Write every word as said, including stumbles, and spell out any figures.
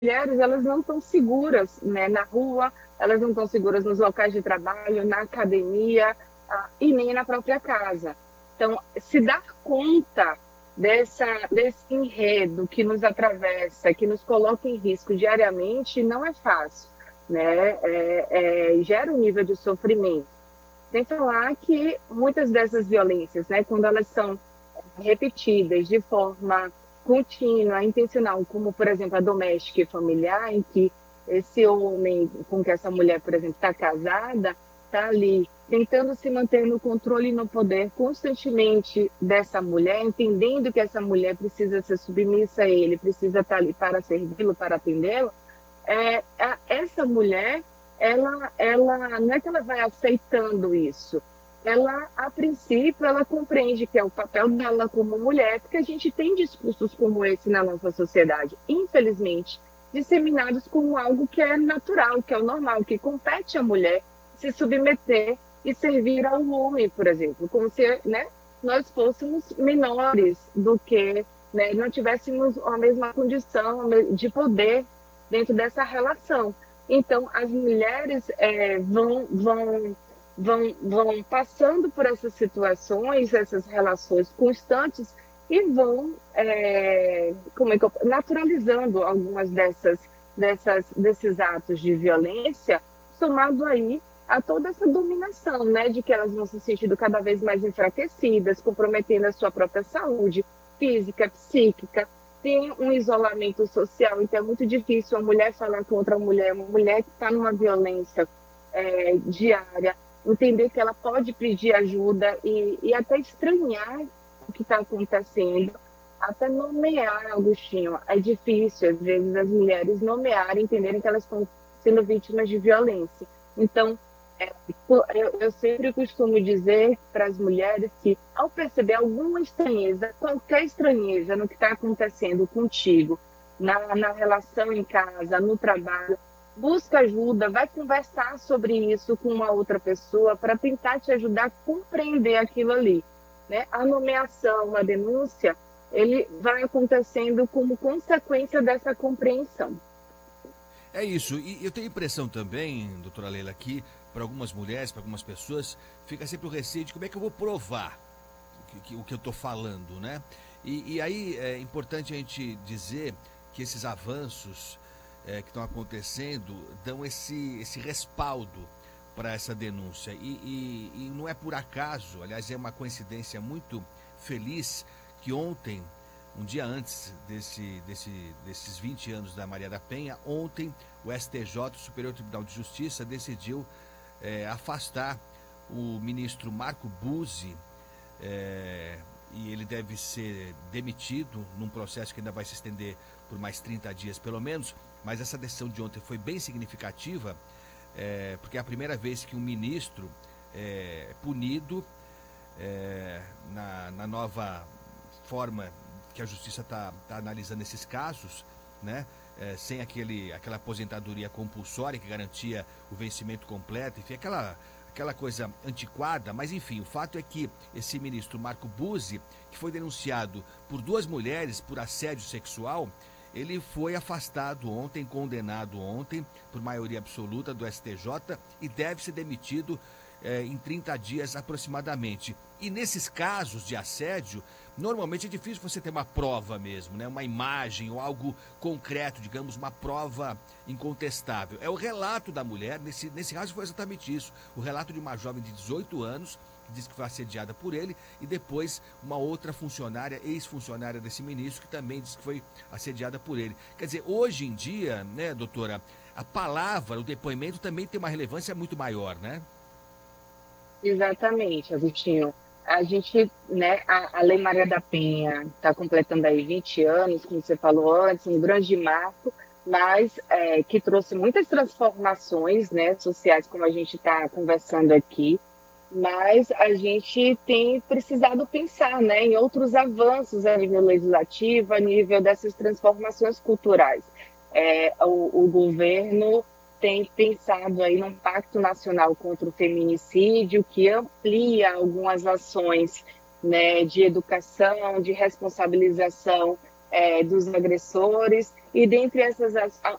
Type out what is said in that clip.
mulheres, elas não estão seguras, né, na rua, elas não estão seguras nos locais de trabalho, na academia, ah, e nem na própria casa. Então, se dar conta dessa, desse enredo que nos atravessa, que nos coloca em risco diariamente, não é fácil, né? É, é, gera um nível de sofrimento. Sem falar que muitas dessas violências, né, quando elas são repetidas de forma contínua, intencional, como, por exemplo, a doméstica e familiar, em que esse homem com que essa mulher, por exemplo, está casada, está ali tentando se manter no controle e no poder constantemente dessa mulher, entendendo que essa mulher precisa ser submissa a ele, precisa estar ali para servi-lo, para atendê-lo, é, a- essa mulher, ela, ela, não é que ela vai aceitando isso, ela, a princípio, ela compreende que é o papel dela como mulher, porque a gente tem discursos como esse na nossa sociedade, infelizmente, disseminados como algo que é natural, que é o normal, que compete à mulher se submeter e servir ao homem, por exemplo, como se, né, nós fôssemos menores do que, né, não tivéssemos a mesma condição de poder dentro dessa relação. Então, as mulheres é, vão, vão, vão, vão passando por essas situações, essas relações constantes, e vão é, como é que eu, naturalizando algumas dessas, dessas, desses atos de violência, somado aí a toda essa dominação, né, de que elas vão se sentindo cada vez mais enfraquecidas, comprometendo a sua própria saúde física, psíquica, tem um isolamento social, então é muito difícil a mulher falar com outra mulher, uma mulher que está numa violência é, diária, entender que ela pode pedir ajuda e, e até estranhar o que está acontecendo, até nomear, Agostinho. É difícil, às vezes, as mulheres nomearem, entenderem que elas estão sendo vítimas de violência. Então, é, eu, eu sempre costumo dizer para as mulheres que, ao perceber alguma estranheza, qualquer estranheza no que está acontecendo contigo, na, na relação em casa, no trabalho, busca ajuda, vai conversar sobre isso com uma outra pessoa para tentar te ajudar a compreender aquilo ali. Né? A nomeação, a denúncia, ele vai acontecendo como consequência dessa compreensão. É isso. E eu tenho a impressão também, doutora Leila, que para algumas mulheres, para algumas pessoas, fica sempre o receio de como é que eu vou provar o que, que- o que eu estou falando, né? E, e aí é importante a gente dizer que esses avanços é, que estão acontecendo dão esse, esse respaldo para essa denúncia. E, e- e não é por acaso, aliás, é uma coincidência muito feliz que ontem, um dia antes desse, desse, desses vinte anos da Maria da Penha, ontem o S T J, o Superior Tribunal de Justiça, decidiu é, afastar o ministro Marco Buzzi, é, e ele deve ser demitido num processo que ainda vai se estender por mais trinta dias pelo menos, mas essa decisão de ontem foi bem significativa, é, porque é a primeira vez que um ministro é punido é, na, na nova forma que a justiça está tá analisando esses casos, né? É, sem aquele, aquela aposentadoria compulsória que garantia o vencimento completo, enfim, aquela, aquela coisa antiquada, mas enfim, o fato é que esse ministro Marco Buzzi, que foi denunciado por duas mulheres por assédio sexual, ele foi afastado ontem, condenado ontem, por maioria absoluta do S T J e deve ser demitido eh, em trinta dias aproximadamente. E nesses casos de assédio, normalmente é difícil você ter uma prova mesmo, né? Uma imagem ou algo concreto, digamos, uma prova incontestável. É o relato da mulher, nesse, nesse caso foi exatamente isso. O relato de uma jovem de dezoito anos, que disse que foi assediada por ele, e depois uma outra funcionária, ex-funcionária desse ministro, que também disse que foi assediada por ele. Quer dizer, hoje em dia, né, doutora, a palavra, o depoimento também tem uma relevância muito maior, né? Exatamente, Agostinho. A gente, né, a, a Lei Maria da Penha está completando aí vinte anos, como você falou antes, um grande marco, mas é, que trouxe muitas transformações, né, sociais, como a gente está conversando aqui, mas a gente tem precisado pensar, né, em outros avanços a nível legislativo, a nível dessas transformações culturais. É, o, o governo tem pensado aí num pacto nacional contra o feminicídio que amplia algumas ações, né, de educação, de responsabilização é, dos agressores, e dentre essas